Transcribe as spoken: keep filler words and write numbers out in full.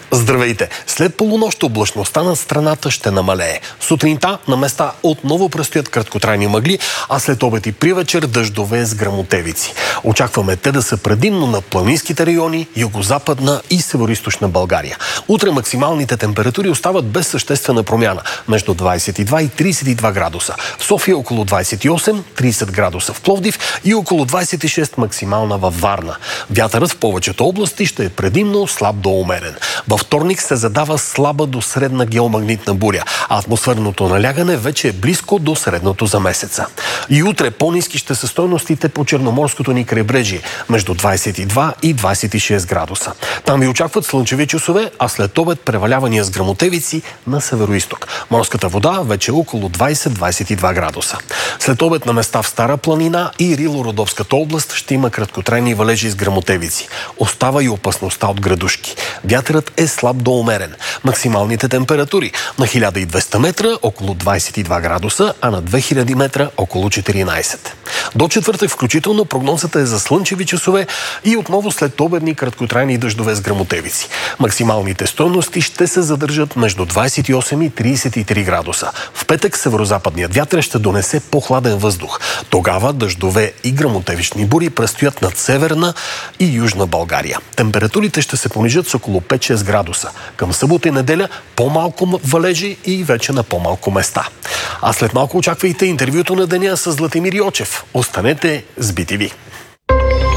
Здравейте! След полунощ облачността над страната ще намалее. Сутринта на места отново предстоят краткотрайни мъгли, а след обед и привечер дъждове с гръмотевици. Очакваме те да са предимно на планинските райони, югозападна и североизточна България. Утре максималните температури остават без съществена промяна – между двадесет и два и тридесет и два градуса. В София около двадесет и осем, тридесет градуса в Пловдив и около двадесет и шест максимална във Варна. Вятърът в повечето области ще е предимно слаб до умерен. Във вторник се задава слаба до средна геомагнитна буря, а атмосферното налягане вече е близко до средното за месеца. И утре по-ниски ще са стойностите по черноморското ни крайбрежие – между двадесет и два и двадесет и шест градуса. Там ви очакват слънчеви часове, а след обед превалявания с гръмотевици на североизток. Морската вода вече е около двадесет до двадесет и два градуса. След обед на места в Стара планина и Рило-Родопската област ще има краткотрайни валежи с гръмотевици. Остава и опасността от градушки. Вятърът е слаб до умерен. Максималните температури на хиляда и двеста метра около двадесет и два градуса, а на две хиляди метра около четиринадесет. До четвъртък включително прогнозата е за слънчеви часове и отново след обедни краткотрайни дъждове с гръмотевици. Максималните стойности ще се задържат между двадесет и осем и тридесет и три градуса. В петък северозападният вятър ще донесе по-хладен въздух. Тогава дъждове и гръмотевични бури предстоят над северна и южна България. Температурите ще се понижат с около пет до шест градуса. Към събота и неделя по-малко валежи и вече на по-малко места. А след малко очаквайте интервюто на деня с Златимир Йочев. Останете с би ти ви.